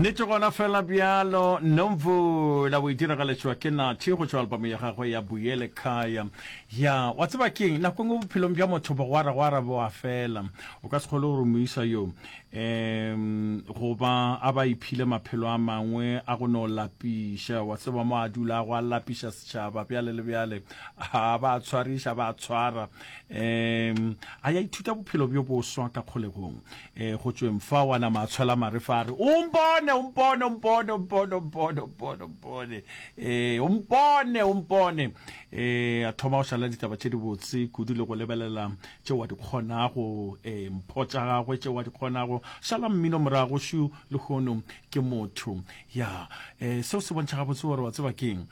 Nete gona fela bialo nomvu la witira ga letswa ke na thigo tswa album ya gagwe ya Buyele Khaya ya wa tseba keng na go bophelo bja motho bo gwara bo a fela o ka se khole go ruisa yo go ba aba iphile maphelo a mangwe a go no lapisha wa tseba mo a dula go lapisha setšhaba bjale le bjale ba tshwarisha ba tshwara a ya ithuta bophelo bjo bo swa ka kgolegong go tswe mfa wana matshwala marefare umbone a thoma o shala ditaba tše di botse kudu le go lebelela tše wa di kgonago mpotša gagwe tše wa di kgonago shala mmino morago shu le kgono ke motho ya seo se bontšha gabotse gore wa tseba keng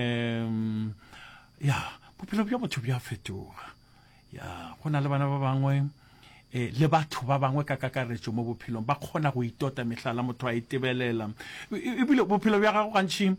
ya bophelo bja motho bja fetoga ya go na le bana ba bangwe le batho ba bangwe ka kakaretso mo bophelong ba kgona go itota mehlala motho a itebelela ebile bophelo bja gago gantši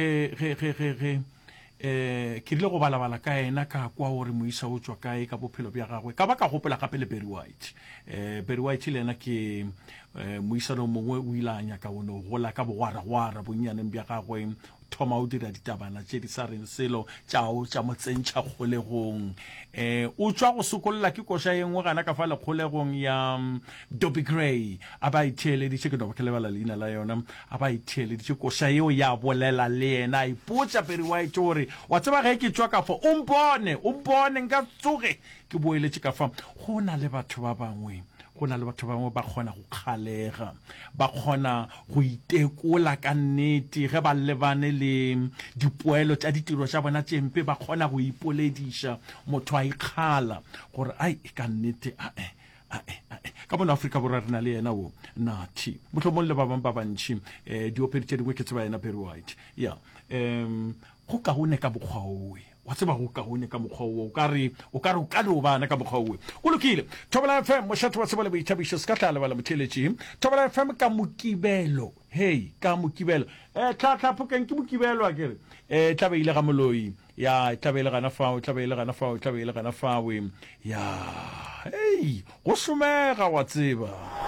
ke rile go balabala ka ena ka kwa gore moisa o tswa kae ka bophelo bja gagwe ka ba ka gopela gape le Barry White le ena ke moisano mongwe o ile a nyaka o no gola ka bogwaragwara bonnyaneng bja gagwe thoma o dira ditabana tše di sa reng selo tšao tša motsentšha kgolegong o tswa go sokolola ke koša ye nngwe gana ka fa lekgolegong ya Dobby Gray a ba itheeleditše ke nobo ke lebala leina la yona a ba itheeleditše koša yeo ya bolela le yena a ipotša Barry White gore wa tseba ge ke tswa ka fa o mpone nka tsoge ke boeletše ka fa go na le batho ba bangwe ba kgona go kgalega ba kgona go itekola ka nnete ge ba lebane le dipoelo tša ditiro tša bona tšempe ba kgona go ipolediša motho a ikgala gore ai ka nnete ka bona Afrika borwa re na le yena o nathi mohlomong le ba bang ba bantši diopedi tše dingwe ke tseba yena Barry White ya go kaone ka bokgwa owe wa tseba go kaone ka mokgwa o ka re o ka le bana ka mokgwa owe go lokile Thobela FM mo shatwa tseba le boithabišo se ka tla le bala motheletši Thobela FM ka mokibelo ka mokibelo tla phokeng ke mokibelo a kere tla be ile ga moloi ya tla be ile gana fao ya go somega wa tseba